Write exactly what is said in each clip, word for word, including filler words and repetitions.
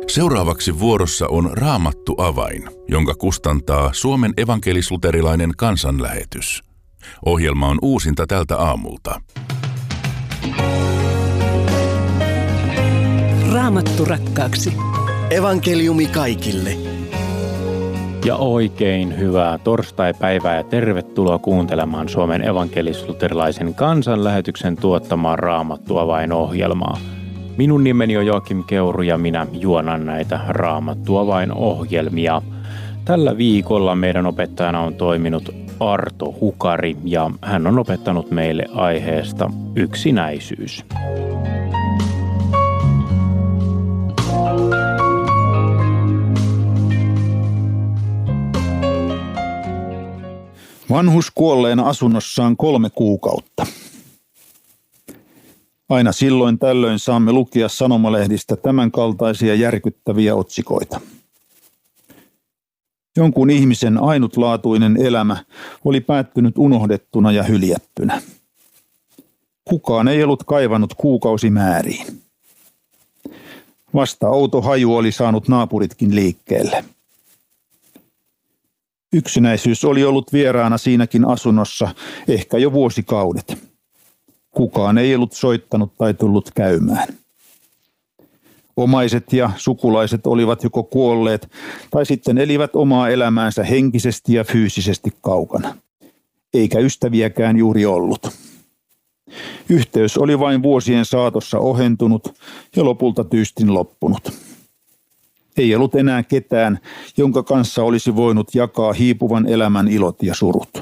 Seuraavaksi vuorossa on Raamattu avain, jonka kustantaa Suomen evankelis-luterilainen kansanlähetys. Ohjelma on uusinta tältä aamulta. Raamattu rakkaaksi. Evankeliumi kaikille. Ja oikein hyvää torstaipäivää ja tervetuloa kuuntelemaan Suomen evankelis-luterilaisen kansanlähetyksen tuottamaa Raamattu avain-ohjelmaa. Minun nimeni on Joakim Keuru ja minä juonan näitä Raamattu avain-ohjelmia. Tällä viikolla meidän opettajana on toiminut Arto Hukari ja hän on opettanut meille aiheesta yksinäisyys. Vanhus kuolleena asunnossaan kolme kuukautta. Aina silloin tällöin saamme lukea sanomalehdistä tämän kaltaisia järkyttäviä otsikoita. Jonkun ihmisen ainutlaatuinen elämä oli päättynyt unohdettuna ja hyljättynä. Kukaan ei ollut kaivannut kuukausimääriin. Vasta outo haju oli saanut naapuritkin liikkeelle. Yksinäisyys oli ollut vieraana siinäkin asunnossa ehkä jo vuosikaudet. Kukaan ei ollut soittanut tai tullut käymään. Omaiset ja sukulaiset olivat joko kuolleet tai sitten elivät omaa elämäänsä henkisesti ja fyysisesti kaukana. Eikä ystäviäkään juuri ollut. Yhteys oli vain vuosien saatossa ohentunut ja lopulta tyystin loppunut. Ei ollut enää ketään, jonka kanssa olisi voinut jakaa hiipuvan elämän ilot ja surut.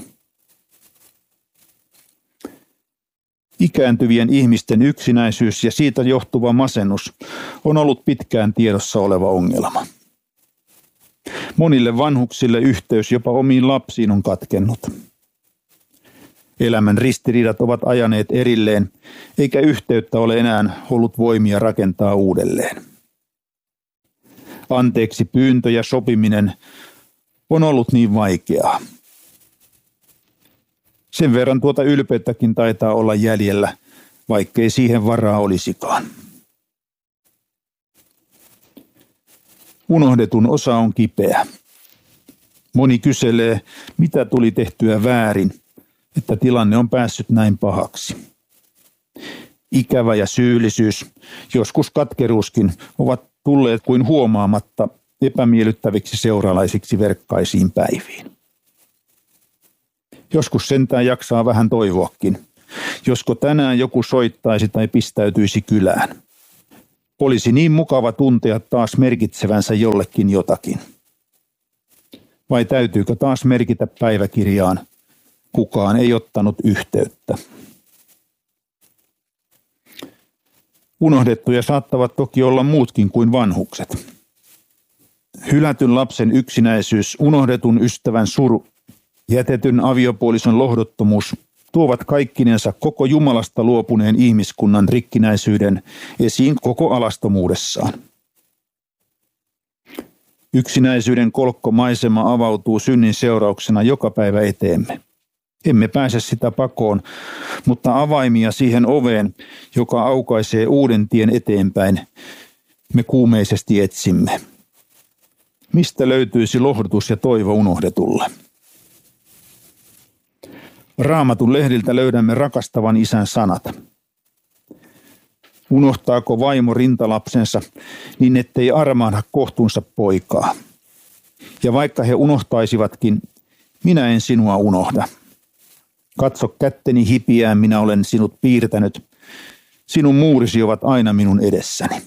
Ikääntyvien ihmisten yksinäisyys ja siitä johtuva masennus on ollut pitkään tiedossa oleva ongelma. Monille vanhuksille yhteys jopa omiin lapsiin on katkennut. Elämän ristiriidat ovat ajaneet erilleen, eikä yhteyttä ole enää ollut voimia rakentaa uudelleen. Anteeksi pyyntö ja sopiminen on ollut niin vaikeaa. Sen verran tuota ylpeyttäkin taitaa olla jäljellä, vaikkei siihen varaa olisikaan. Unohdetun osa on kipeä. Moni kyselee, mitä tuli tehtyä väärin, että tilanne on päässyt näin pahaksi. Ikävä ja syyllisyys, joskus katkeruuskin, ovat tulleet kuin huomaamatta epämiellyttäviksi seuralaisiksi verkkaisiin päiviin. Joskus sentään jaksaa vähän toivoakin. Josko tänään joku soittaisi tai pistäytyisi kylään. Olisi niin mukava tuntea taas merkitsevänsä jollekin jotakin. Vai täytyykö taas merkitä päiväkirjaan? Kukaan ei ottanut yhteyttä. Unohdettuja saattavat toki olla muutkin kuin vanhukset. Hylätyn lapsen yksinäisyys, unohdetun ystävän suru, jätetyn aviopuolison lohdottomuus tuovat kaikkinensa koko Jumalasta luopuneen ihmiskunnan rikkinäisyyden esiin koko alastomuudessaan. Yksinäisyyden kolkkomaisema avautuu synnin seurauksena joka päivä eteemme. Emme pääse sitä pakoon, mutta avaimia siihen oveen, joka aukaisee uuden tien eteenpäin, me kuumeisesti etsimme. Mistä löytyisi lohdutus ja toivo unohdetulle? Raamatun lehdiltä löydämme rakastavan isän sanat. Unohtaako vaimo rintalapsensa niin, ettei armahda kohtunsa poikaa? Ja vaikka he unohtaisivatkin, minä en sinua unohda. Katso kätteni hipiään, minä olen sinut piirtänyt. Sinun muurisi ovat aina minun edessäni.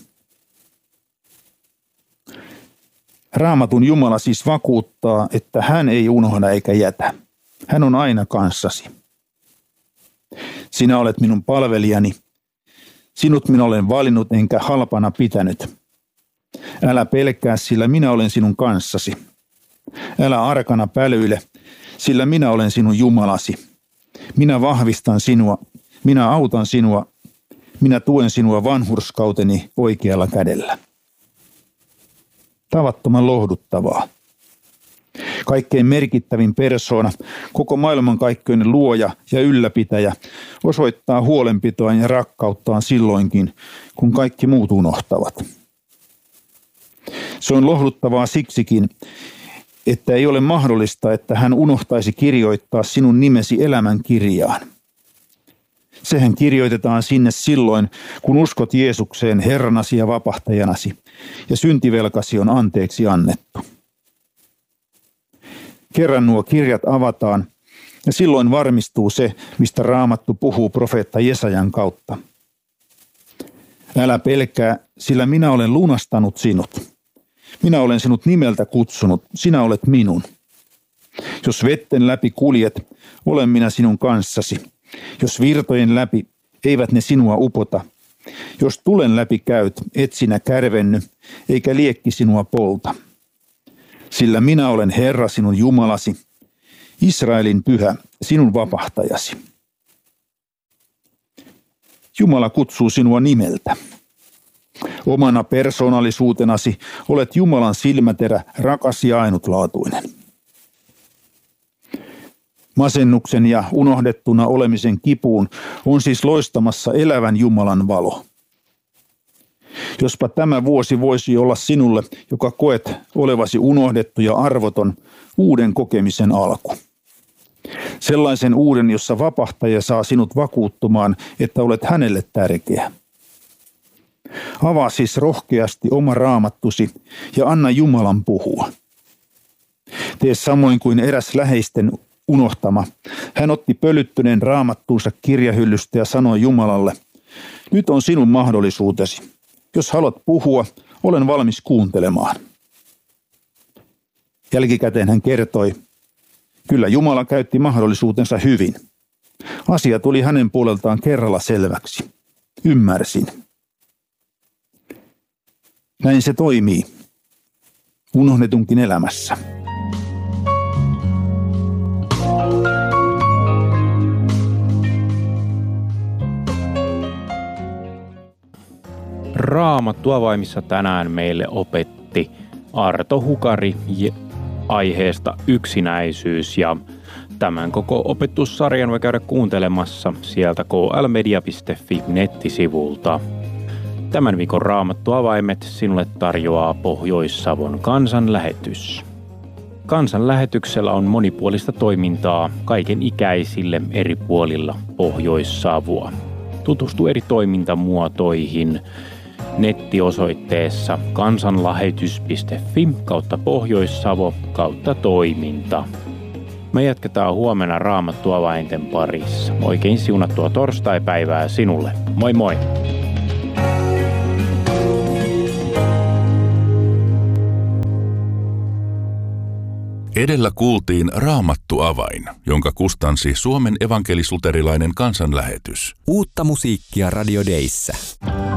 Raamatun Jumala siis vakuuttaa, että hän ei unohda eikä jätä. Hän on aina kanssasi. Sinä olet minun palvelijani. Sinut minä olen valinnut enkä halpana pitänyt. Älä pelkää, sillä minä olen sinun kanssasi. Älä arkana pälyile, sillä minä olen sinun Jumalasi. Minä vahvistan sinua, minä autan sinua, minä tuen sinua vanhurskauteni oikealla kädellä. Tavattoman lohduttavaa. Kaikkein merkittävin persoona, koko maailmankaikkeuden luoja ja ylläpitäjä, osoittaa huolenpitoaan ja rakkauttaan silloinkin, kun kaikki muut unohtavat. Se on lohduttavaa siksikin, että ei ole mahdollista, että hän unohtaisi kirjoittaa sinun nimesi elämän kirjaan. Sehän kirjoitetaan sinne silloin, kun uskot Jeesukseen Herranasi ja vapahtajanasi, ja syntivelkasi on anteeksi annettu. Kerran nuo kirjat avataan, ja silloin varmistuu se, mistä Raamattu puhuu profeetta Jesajan kautta. Älä pelkää, sillä minä olen lunastanut sinut. Minä olen sinut nimeltä kutsunut, sinä olet minun. Jos vetten läpi kuljet, olen minä sinun kanssasi. Jos virtojen läpi, eivät ne sinua upota. Jos tulen läpi käyt, et sinä kärvenny, eikä liekki sinua polta. Sillä minä olen Herra sinun Jumalasi, Israelin pyhä, sinun vapahtajasi. Jumala kutsuu sinua nimeltä. Omana persoonallisuutenasi olet Jumalan silmäterä, rakas ja ainutlaatuinen. Masennuksen ja unohdettuna olemisen kipuun on siis loistamassa elävän Jumalan valo. Jospa tämä vuosi voisi olla sinulle, joka koet olevasi unohdettu ja arvoton, uuden kokemisen alku. Sellaisen uuden, jossa vapahtaja saa sinut vakuuttumaan, että olet hänelle tärkeä. Avaa siis rohkeasti oma raamattusi ja anna Jumalan puhua. Tee samoin kuin eräs läheisten unohtama. Hän otti pölyttyneen raamattuunsa kirjahyllystä ja sanoi Jumalalle, nyt on sinun mahdollisuutesi. Jos haluat puhua, olen valmis kuuntelemaan. Jälkikäteen hän kertoi, kyllä Jumala käytti mahdollisuutensa hyvin. Asia tuli hänen puoleltaan kerralla selväksi. Ymmärsin. Näin se toimii. Unohdetunkin elämässä. Raamattu avaimissa tänään meille opetti Arto Hukari aiheesta yksinäisyys, ja tämän koko opetussarjan voi käydä kuuntelemassa sieltä k l media piste f i nettisivulta. Tämän viikon Raamattu avaimet sinulle tarjoaa Pohjois-Savon kansanlähetys. Kansanlähetyksellä on monipuolista toimintaa kaiken ikäisille eri puolilla Pohjois-Savoa. Tutustu eri toimintamuotoihin nettiosoitteessa kansanlähetys piste f i kautta Pohjois-Savo kautta toiminta. Me jatketaan huomenna Raamattu avainten parissa. Oikein siunattua torstaipäivää sinulle. Moi moi! Edellä kuultiin Raamattu avain, jonka kustansi Suomen evankelis-luterilainen kansanlähetys. Uutta musiikkia Radio Dayssä.